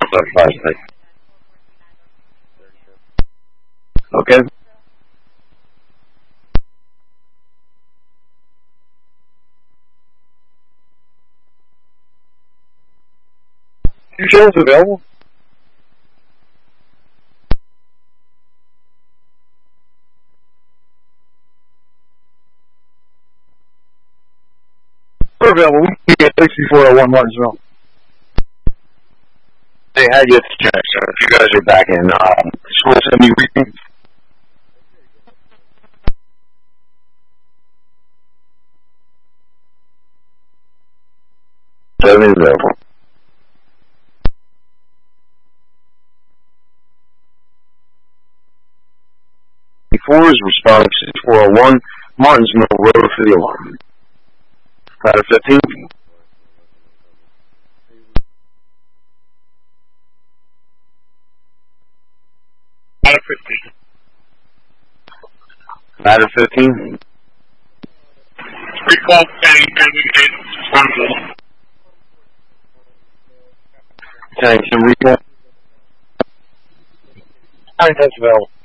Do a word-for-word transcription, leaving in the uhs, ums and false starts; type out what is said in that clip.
five five six. Okay. Two shows available? We're available. We can get sixty-four oh one Martinsville. They had yet to check, sir. You guys are back in. Um, just want to send me readings. Seven is available. Four is responding sixty-four oh one Martinsville Road for the alarm. Ladder fifteen. Ladder fifteen. Ladder fifteen. Recall ten, ten, ten, recall. Alright, that's available.